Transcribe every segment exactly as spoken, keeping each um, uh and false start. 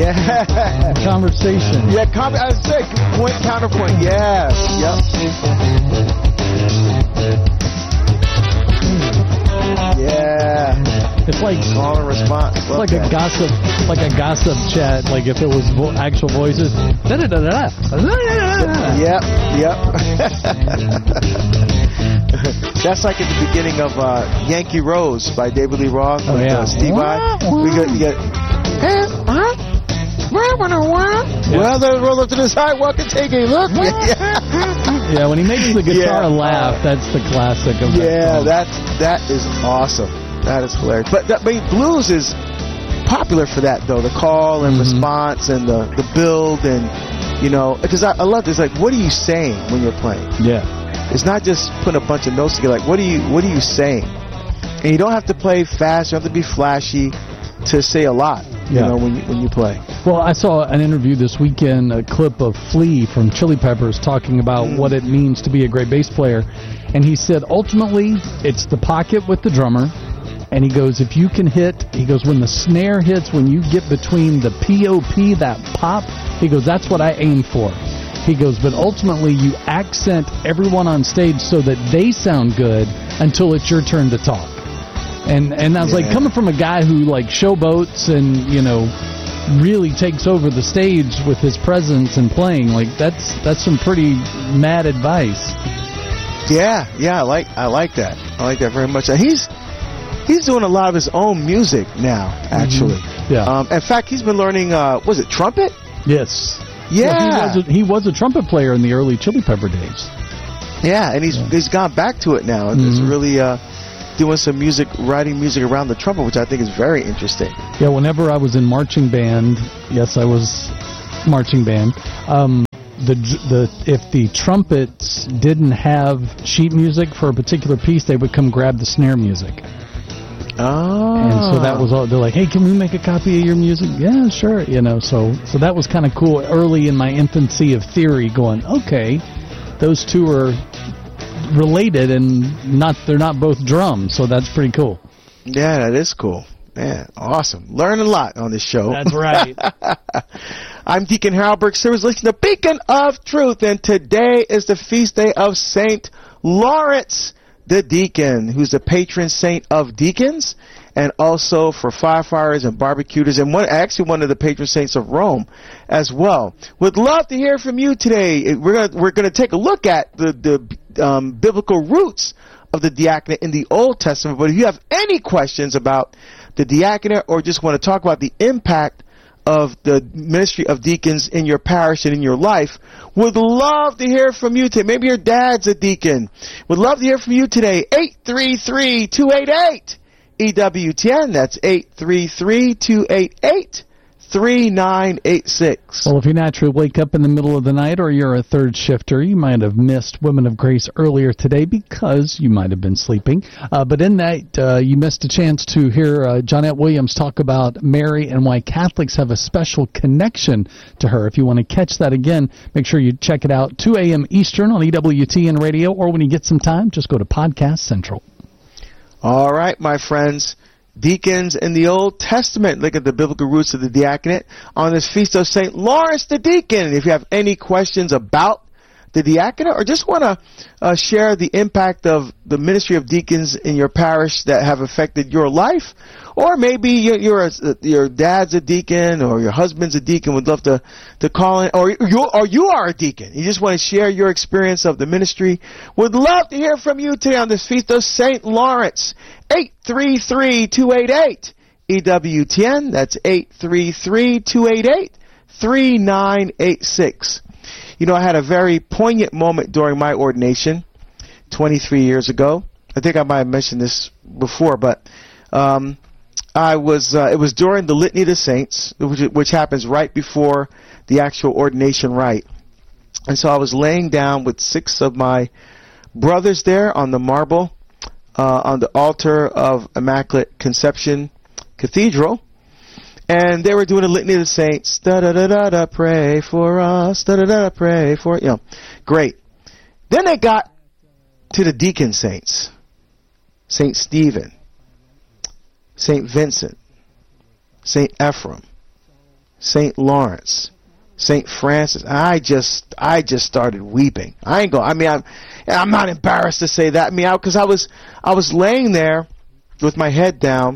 Yeah. Conversation. Yeah, com- I was saying, point, counterpoint. Yeah. Yep. Yeah. It's like call and response. It's like that. a gossip, like a gossip chat. Like if it was vo- actual voices. Da da da da. Yep. Yep. That's like at the beginning of uh, Yankee Rose by David Lee Roth oh, with yeah. uh, Steve Vai. We get, you get. Hey, huh? Yeah. Well, then roll up to the sidewalk and take a look. Yeah, yeah when he makes the guitar yeah. laugh, that's the classic of that Yeah, song. that's that is awesome. That is hilarious. But that, I mean, blues is popular for that, though. The call and mm-hmm. response and the, the build and, you know, because I, I love this. Like, what are you saying when you're playing? Yeah. It's not just putting a bunch of notes together. Like, what are you what are you saying? And you don't have to play fast. You don't have to be flashy to say a lot. You yeah. know, when you when you play. Well, I saw an interview this weekend, a clip of Flea from Chili Peppers talking about mm. what it means to be a great bass player, and he said ultimately it's the pocket with the drummer, and he goes if you can hit, he goes when the snare hits, when you get between the P O P, that pop, he goes that's what I aim for. He goes, but ultimately you accent everyone on stage so that they sound good until it's your turn to talk. And and I was yeah. like, coming from a guy who like showboats and, you know, really takes over the stage with his presence and playing, like that's that's some pretty mad advice. Yeah, yeah, I like I like that. I like that very much. He's he's doing a lot of his own music now, actually. Mm-hmm. Yeah. Um, in fact, he's been learning. Uh, was it trumpet? Yes. Yeah. Well, he was a, he was a trumpet player in the early Chili Pepper days. Yeah, and he's yeah. he's gone back to it now. Mm-hmm. It's really. Uh, doing some music, writing music around the trumpet, which I think is very interesting. Yeah, whenever I was in marching band, yes, I was marching band, um, the the if the trumpets didn't have sheet music for a particular piece, they would come grab the snare music. Oh. And so that was all, they're like, hey, can we make a copy of your music? Yeah, sure. You know, so, so that was kind of cool early in my infancy of theory going, okay, those two are related and not they're not both drums, so that's pretty cool. Yeah, that is cool. Man, awesome. Learn a lot on this show. That's right. I'm Deacon Harold Burke Simmons, listening to Beacon of Truth, and today is the feast day of Saint Lawrence the Deacon, who's the patron saint of deacons and also for firefighters and barbecuters, and one actually one of the patron saints of Rome as well. Would love to hear from you today. We're gonna we're gonna take a look at the the um, biblical roots of the diaconate in the Old Testament. But if you have any questions about the diaconate or just want to talk about the impact of the ministry of deacons in your parish and in your life, would love to hear from you today. Maybe your dad's a deacon. Would love to hear from you today. eight three three, two eight eight, E W T N. That's eight three three, two eight eight, three nine eight six. Well, if you naturally wake up in the middle of the night or you're a third shifter, you might have missed Women of Grace earlier today because you might have been sleeping. Uh, but in that, uh, you missed a chance to hear uh, Johnette Williams talk about Mary and why Catholics have a special connection to her. If you want to catch that again, make sure you check it out, two a.m. Eastern on E W T N Radio, or when you get some time, just go to Podcast Central. All right, my friends. Deacons in the Old Testament. Look at the biblical roots of the diaconate on this feast of Saint Lawrence the Deacon. If you have any questions about the diaconate or just want to uh, share the impact of the ministry of deacons in your parish that have affected your life, or maybe you're, you're a, your dad's a deacon or your husband's a deacon, would love to, to call in, or you, or you are a deacon. You just want to share your experience of the ministry. Would love to hear from you today on this feast of Saint Lawrence. eight three three, two eight eight, E W T N. That's eight three three, two eight eight, three nine eight six. You know, I had a very poignant moment during my ordination twenty-three years ago. I think I might have mentioned this before, but um, I was. Uh, it was during the Litany of the Saints, which, which happens right before the actual ordination rite. And so I was laying down with six of my brothers there on the marble uh, on the altar of Immaculate Conception Cathedral. And they were doing a Litany of the Saints. Da-da-da-da-da, pray for us. Da-da-da-da, pray for, you know. Great. Then they got to the deacon saints. Saint Stephen. Saint Vincent. Saint Ephraim. Saint Lawrence, Saint Francis. I just, I just started weeping. I ain't going. I mean, I'm, I'm not embarrassed to say that. I mean, because I, I was, I was laying there with my head down,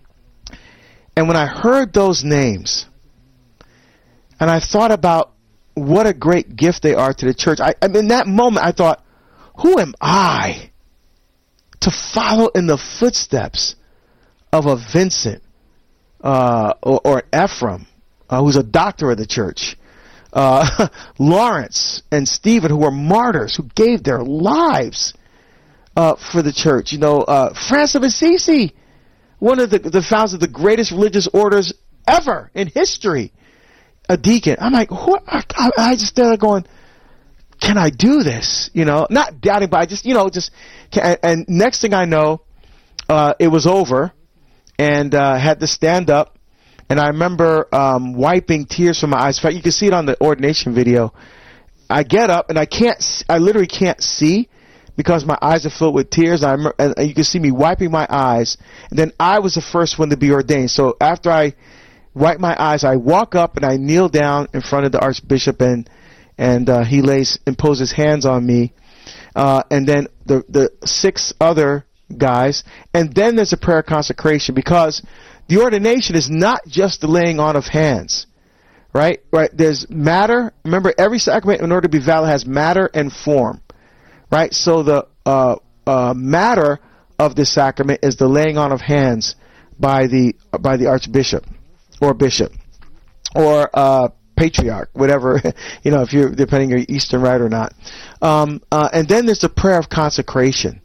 and when I heard those names, and I thought about what a great gift they are to the church. I, I mean, in that moment, I thought, who am I to follow in the footsteps of a Vincent uh, or, or Ephraim, uh, who's a doctor of the church, uh, Lawrence and Stephen, who were martyrs, who gave their lives uh, for the church. You know, uh, Francis of Assisi, one of the, the founders of the greatest religious orders ever in history, a deacon. I'm like, what? I, I just started going, can I do this? You know, not doubting, but I just, you know, just, can, and next thing I know, uh, it was over, and uh, had to stand up. And I remember um, wiping tears from my eyes. In fact, you can see it on the ordination video. I get up, and I can't, I literally can't see because my eyes are filled with tears. I remember, and you can see me wiping my eyes. And then I was the first one to be ordained. So after I wipe my eyes, I walk up and I kneel down in front of the Archbishop, and and uh, he lays imposes hands on me, uh, and then the the six other guys, and then there's a prayer of consecration, because the ordination is not just the laying on of hands, right? Right? There's matter. Remember, every sacrament, in order to be valid, has matter and form, right? So the uh, uh, matter of the sacrament is the laying on of hands by the by the Archbishop or bishop or uh, patriarch, whatever, you know, if you're depending on your Eastern rite or not. Um, uh, and then there's the prayer of consecration.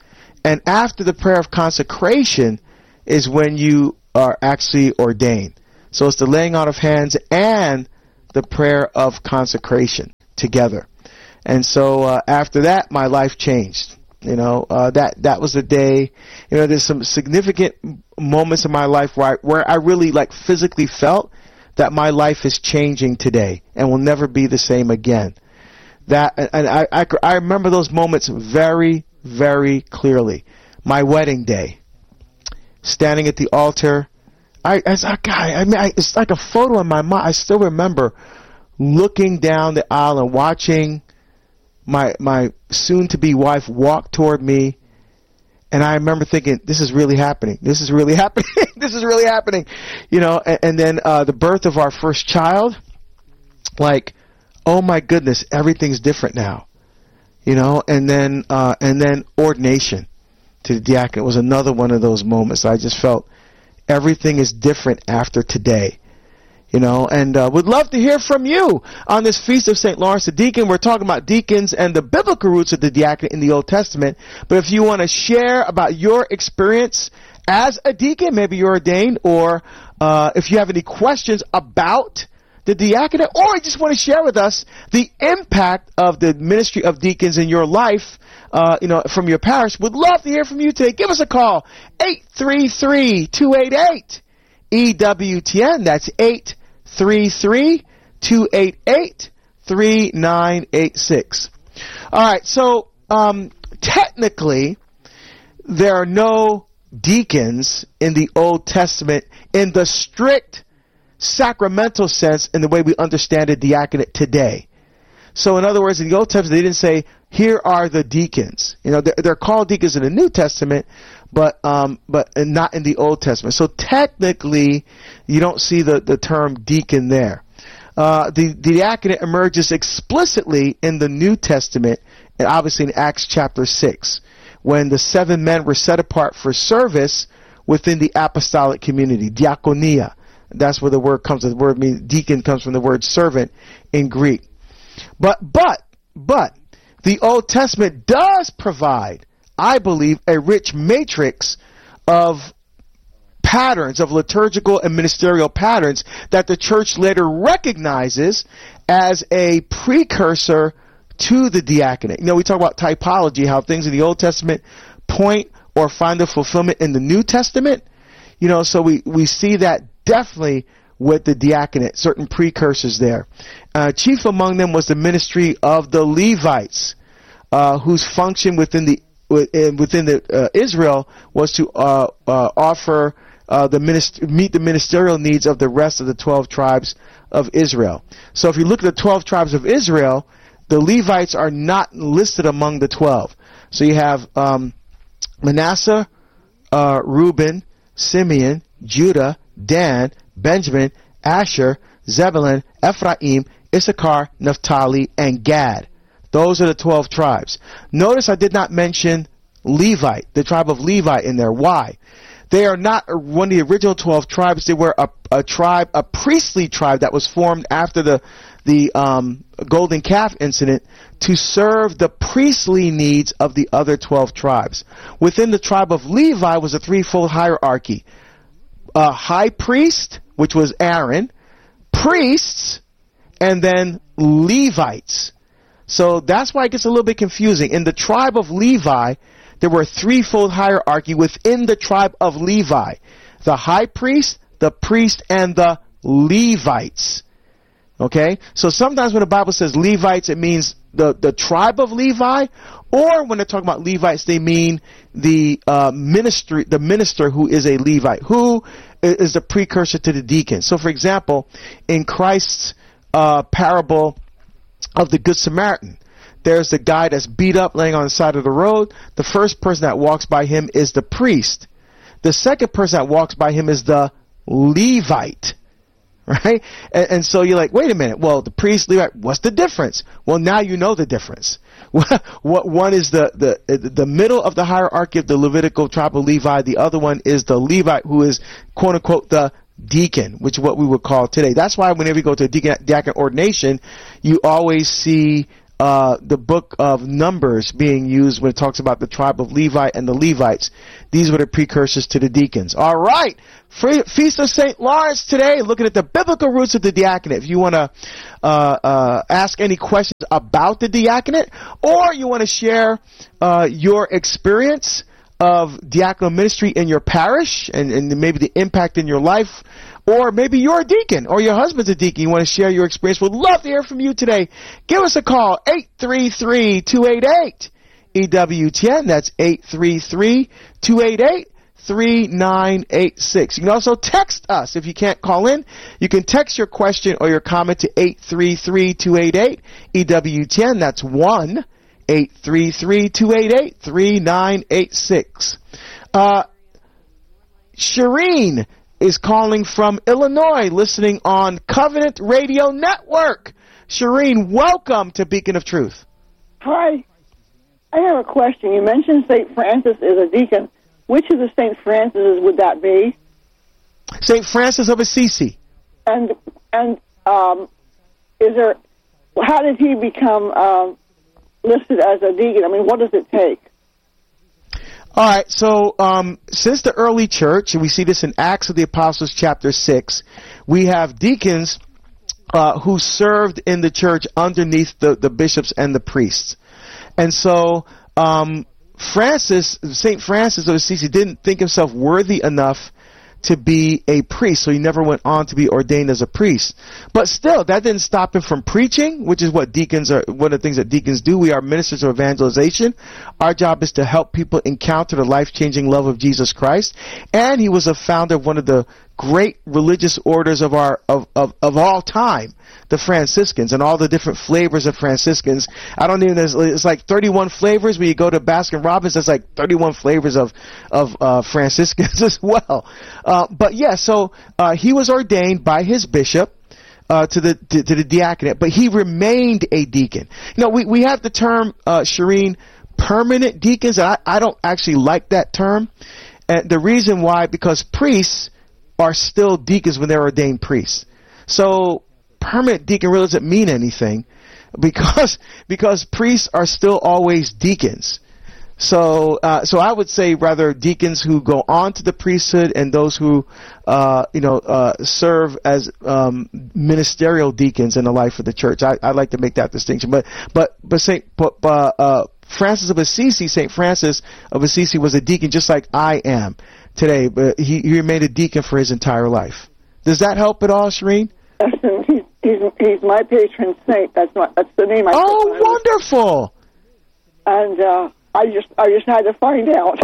And after the prayer of consecration is when you are actually ordained. So it's the laying on of hands and the prayer of consecration together. And so uh, after that, my life changed. You know, uh, that that was the day. You know, there's some significant moments in my life where I, where I really like physically felt that my life is changing today and will never be the same again. That and I I, I remember those moments very, very clearly. My wedding day, standing at the altar. I as a guy, I mean, I, it's like a photo in my mind. I still remember looking down the aisle and watching my my soon-to-be wife walk toward me, and I remember thinking, "This is really happening. This is really happening. This is really happening." You know, and, and then uh, the birth of our first child, like, oh my goodness, everything's different now. You know, and then uh, and then ordination to the diaconate was another one of those moments. I just felt everything is different after today. You know, and uh, would love to hear from you on this Feast of Saint Lawrence the Deacon. We're talking about deacons and the biblical roots of the diaconate in the Old Testament. But if you want to share about your experience as a deacon, maybe you're ordained, or uh, if you have any questions about the diaconate, or you just want to share with us the impact of the ministry of deacons in your life, uh, you know, from your parish, would love to hear from you today. Give us a call, eight three three, two eight eight, E W T N. That's eight three three, two eight eight, three nine eight six. All right, so um, technically, there are no deacons in the Old Testament in the strict sacramental sense in the way we understand a diaconate today. So in other words, in the Old Testament, they didn't say, here are the deacons. You know, they're, they're called deacons in the New Testament, but um, but not in the Old Testament. So technically, you don't see the, the term deacon there. Uh, the, the diaconate emerges explicitly in the New Testament, and obviously in Acts chapter six, when the seven men were set apart for service within the apostolic community, diakonia. That's where the word comes. The word means deacon comes from the word servant in Greek. But but but the Old Testament does provide, I believe, a rich matrix of patterns, of liturgical and ministerial patterns that the church later recognizes as a precursor to the diaconate. You know, we talk about typology, how things in the Old Testament point or find their fulfillment in the New Testament. You know, so we, we see that definitely with the diaconate, certain precursors there. Uh, chief among them was the ministry of the Levites, uh, whose function within the within the uh, Israel was to uh, uh, offer uh, the minister, meet the ministerial needs of the rest of the twelve tribes of Israel. So if you look at the twelve tribes of Israel, the Levites are not listed among the twelve. So you have um, Manasseh, uh, Reuben, Simeon, Judah, Dan, Benjamin, Asher, Zebulun, Ephraim, Issachar, Naphtali, and Gad. Those are the twelve tribes. Notice I did not mention Levite, the tribe of Levi in there. Why? They are not one of the original twelve tribes. They were a, a tribe, a priestly tribe that was formed after the the um, golden calf incident to serve the priestly needs of the other twelve tribes. Within the tribe of Levi was a threefold hierarchy. A high priest, which was Aaron, priests, and then Levites. So that's why it gets a little bit confusing. In the tribe of Levi, there were a threefold hierarchy within the tribe of Levi. The high priest, the priest, and the Levites. Okay? So sometimes when the Bible says Levites, it means the, the tribe of Levi, or when they're talking about Levites, they mean the uh, ministry, the minister who is a Levite, who is the precursor to the deacon. So for example, in Christ's uh, parable of the Good Samaritan, there's the guy that's beat up laying on the side of the road. The first person that walks by him is the priest. The second person that walks by him is the Levite. Right? And, and so you're like, wait a minute. Well, the priest, Levite, what's the difference? Well, now you know the difference. What one is the, the the middle of the hierarchy of the Levitical tribe of Levi. The other one is the Levite, who is quote unquote the deacon, which is what we would call today. That's why whenever you go to a deacon, diaconate ordination, you always see uh, the book of Numbers being used when it talks about the tribe of Levi and the Levites. These were the precursors to the deacons. All right. Feast of Saint Lawrence today, looking at the biblical roots of the diaconate. If you want to uh, uh, ask any questions about the diaconate, or you want to share uh, your experience of diaconal ministry in your parish and, and maybe the impact in your life, or maybe you're a deacon or your husband's a deacon, you want to share your experience, we'd love to hear from you today. Give us a call, eight three three, two eight eight, E W T N. That's eight three three, two eight eight, three nine eight six. You can also text us. If you can't call in, you can text your question or your comment to eight three three, two eight eight, E W T N. That's one eight three three, two eight eight, three nine eight six. Uh, Shireen is calling from Illinois, listening on Covenant Radio Network. Shireen, welcome to Beacon of Truth. Hi. I have a question. You mentioned Saint Francis is a deacon. Which of the Saint Francis would that be? Saint Francis of Assisi. And and um, is there? How did he become um, listed as a deacon? I mean, what does it take? All right, so um, since the early church, and we see this in Acts of the Apostles chapter six, we have deacons uh, who served in the church underneath the, the bishops and the priests. And so um, Francis, Saint Francis of Assisi didn't think himself worthy enough to be a priest, so he never went on to be ordained as a priest. But still, that didn't stop him from preaching, which is what deacons are, one of the things that deacons do. We are ministers of evangelization. Our job is to help people encounter the life-changing love of Jesus Christ. And he was a founder of one of the great religious orders of our of, of, of all time, the Franciscans, and all the different flavors of Franciscans. I don't even, it's like thirty-one flavors. When you go to Baskin Robbins, there's like thirty-one flavors of, of uh, Franciscans as well. Uh, but yeah, so uh, he was ordained by his bishop uh, to the to, to the diaconate, but he remained a deacon. You know, we, we have the term, uh, Shireen, permanent deacons, and I, I don't actually like that term. And the reason why, because priests are still deacons when they're ordained priests. So permanent deacon really doesn't mean anything because because priests are still always deacons. So uh, so I would say rather deacons who go on to the priesthood and those who uh, you know uh, serve as um, ministerial deacons in the life of the church. I, I like to make that distinction. But but but Saint but, uh, uh, Francis of Assisi, Saint Francis of Assisi was a deacon just like I am today, but he, he remained a deacon for his entire life. Does that help at all, Shireen? He's, he's, he's my patron saint. That's my, that's the name I Oh, wonderful. And uh, I just I just had to find out.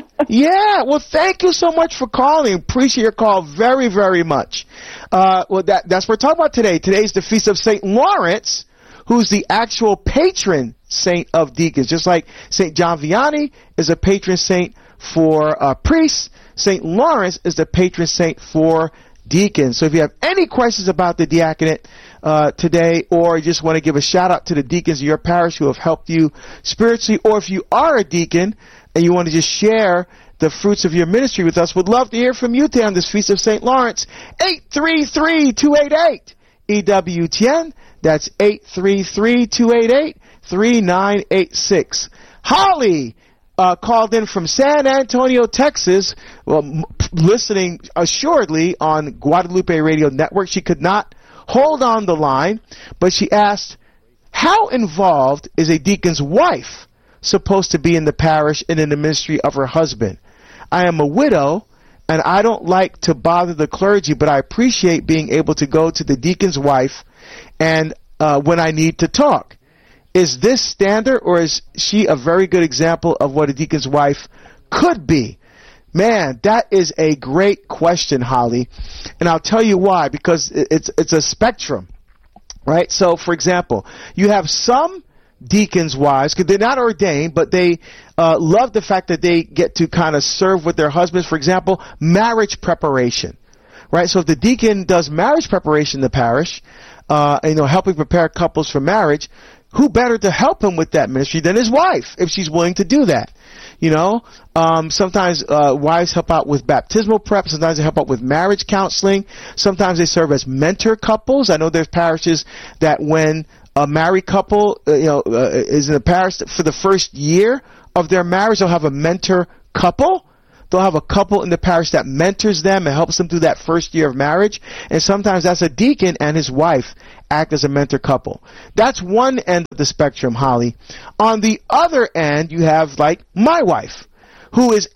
Yeah, well, thank you so much for calling. Appreciate your call very, very much. Uh, well, that, that's what we're talking about today. Today's the Feast of Saint Lawrence, who's the actual patron saint of deacons. Just like Saint John Vianney is a patron saint for uh, priests, Saint Lawrence is the patron saint for deacons. So if you have any questions about the diaconate uh, today, or you just want to give a shout out to the deacons of your parish who have helped you spiritually, or if you are a deacon and you want to just share the fruits of your ministry with us, we'd love to hear from you today on this Feast of Saint Lawrence. eight three three, two eight eight, E W T N. That's eight three three, two eight eight, three nine eight six. Holly uh, called in from San Antonio, Texas, well, m- listening assuredly on Guadalupe Radio Network. She could not hold on the line, but she asked, how involved is a deacon's wife supposed to be in the parish and in the ministry of her husband? I am a widow, and I don't like to bother the clergy, but I appreciate being able to go to the deacon's wife and uh, when I need to talk. Is this standard, or is she a very good example of what a deacon's wife could be? Man, that is a great question, Holly, and I'll tell you why. Because it's it's a spectrum, right? So, for example, you have some deacons' wives, because they're not ordained, but they uh, love the fact that they get to kind of serve with their husbands. For example, marriage preparation, right? So if the deacon does marriage preparation in the parish, uh, you know, helping prepare couples for marriage, who better to help him with that ministry than his wife, if she's willing to do that? You know, um, sometimes uh, wives help out with baptismal prep. Sometimes they help out with marriage counseling. Sometimes they serve as mentor couples. I know there's parishes that when a married couple, uh, you know, uh, is in the parish for the first year of their marriage, they'll have a mentor couple. They'll have a couple in the parish that mentors them and helps them through that first year of marriage. And sometimes that's a deacon and his wife act as a mentor couple. That's one end of the spectrum, Holly. On the other end, you have like my wife, who is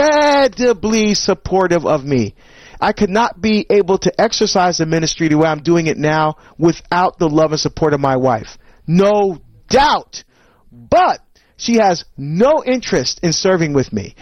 incredibly supportive of me. I could not be able to exercise the ministry the way I'm doing it now without the love and support of my wife. No doubt. But she has no interest in serving with me.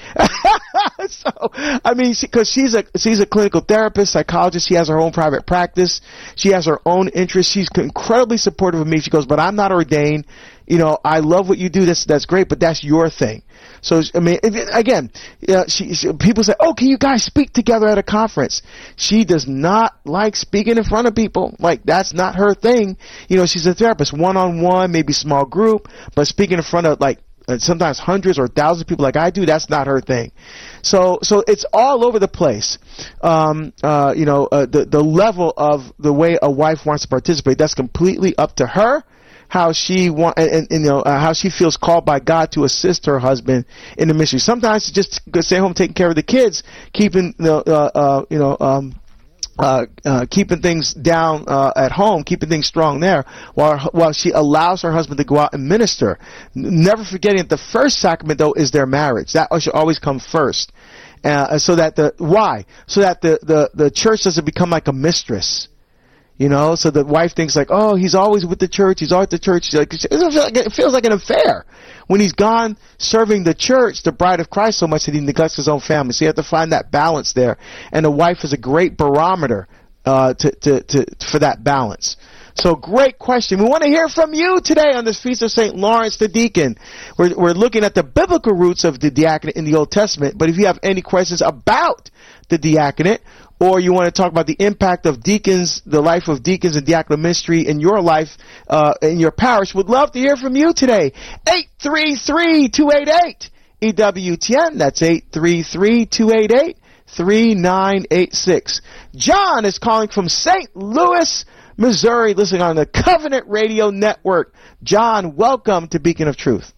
So, I mean, because she, she's a she's a clinical therapist, psychologist. She has her own private practice. She has her own interests. She's incredibly supportive of me. She goes, but I'm not ordained. You know, I love what you do. That's that's great, but that's your thing. So, I mean, again, uh, she, she, people say, oh, can you guys speak together at a conference? She does not like speaking in front of people. Like, that's not her thing. You know, she's a therapist, one-on-one, maybe small group, but speaking in front of, like, uh, sometimes hundreds or thousands of people like I do, that's not her thing. So, so it's all over the place. Um, uh, you know, uh, the, the level of the way a wife wants to participate, that's completely up to her. How she want, and, and you know, uh, how she feels called by God to assist her husband in the ministry. Sometimes she just stay home taking care of the kids, keeping the, uh, uh, you know, um, uh, uh, keeping things down uh, at home, keeping things strong there, while while she allows her husband to go out and minister. Never forgetting that the first sacrament though is their marriage. That should always come first, uh, so that the why, so that the the the church doesn't become like a mistress. You know, so the wife thinks like, oh, he's always with the church. He's always at the church. Like, it feels like an affair when he's gone serving the church, the bride of Christ, so much that he neglects his own family. So you have to find that balance there. And the wife is a great barometer uh, to, to, to, for that balance. So great question. We want to hear from you today on this Feast of Saint Lawrence the Deacon. We're, we're looking at the biblical roots of the diaconate in the Old Testament. But if you have any questions about the diaconate, or you want to talk about the impact of deacons, the life of deacons and diaconal ministry in your life, uh, in your parish, would love to hear from you today. eight three three, two eight eight, E W T N. That's eight three three, two eight eight, three nine eight six. John is calling from Saint Louis, Missouri, listening on the Covenant Radio Network. John, welcome to Beacon of Truth.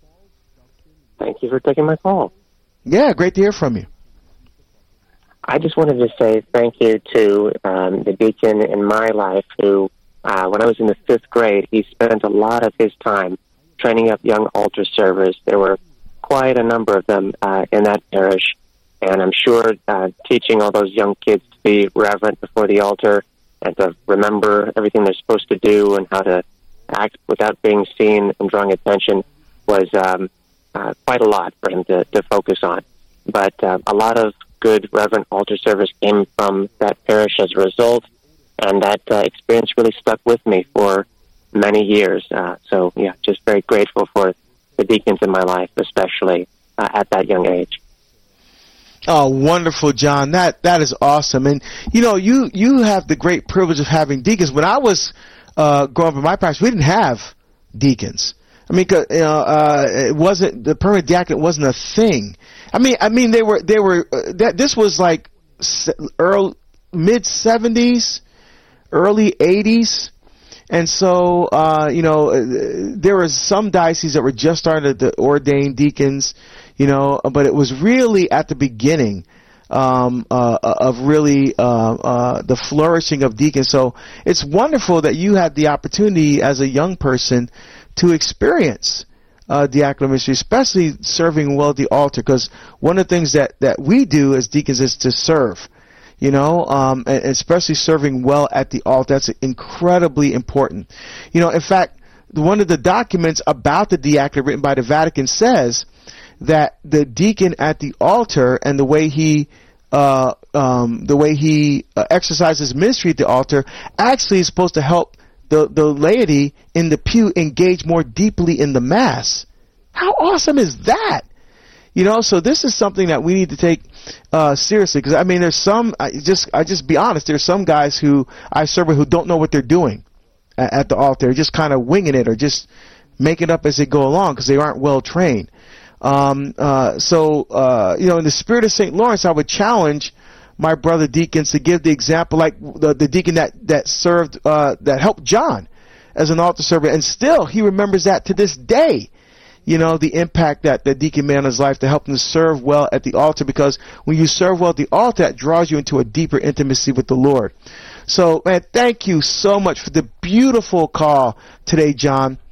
Thank you for taking my call. Yeah, great to hear from you. I just wanted to say thank you to um, the deacon in my life who, uh, when I was in the fifth grade, he spent a lot of his time training up young altar servers. There were quite a number of them uh, in that parish, and I'm sure uh, teaching all those young kids to be reverent before the altar and to remember everything they're supposed to do and how to act without being seen and drawing attention was um, uh, quite a lot for him to, to focus on. But uh, a lot of good reverent altar service came from that parish as a result, and that uh, experience really stuck with me for many years. Uh, so, yeah, just very grateful for the deacons in my life, especially uh, at that young age. Oh, wonderful, John. That that is awesome. And, you know, you, you have the great privilege of having deacons. When I was uh, growing up in my parish, we didn't have deacons. I mean, you know, uh, it wasn't, the permanent diaconate wasn't a thing. I mean, I mean, they were, they were, uh, that, this was like early, mid seventies, early eighties. And so, uh, you know, uh, there were some dioceses that were just starting to ordain deacons, you know, but it was really at the beginning, um, uh, of really, uh, uh, the flourishing of deacons. So it's wonderful that you had the opportunity as a young person to experience uh, diaconal ministry, especially serving well at the altar, because one of the things that, that we do as deacons is to serve, you know, um, and especially serving well at the altar. That's incredibly important. You know, in fact, one of the documents about the diaconate written by the Vatican says that the deacon at the altar and the way he uh, um, the way he uh, exercises ministry at the altar actually is supposed to help the, the laity in the pew engage more deeply in the Mass. How awesome is that? You know, so this is something that we need to take uh, seriously, because I mean, there's some. I just, I just be honest. There's some guys who I serve with who don't know what they're doing at, at the altar. They're just kind of winging it or just making it up as they go along because they aren't well trained. Um, uh, so, uh, you know, in the spirit of Saint Lawrence, I would challenge my brother deacons to give the example, like the, the deacon that that served, uh, that helped John as an altar server, and still he remembers that to this day. You know, the impact that the deacon made on his life to help him to serve well at the altar, because when you serve well at the altar, that draws you into a deeper intimacy with the Lord. So, man, thank you so much for the beautiful call today, John.